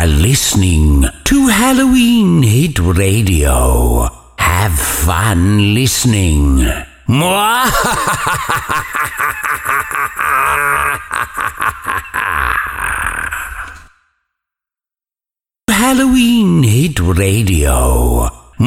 are listening to Halloween Hit Radio. Have fun listening. Halloween Hit Radio.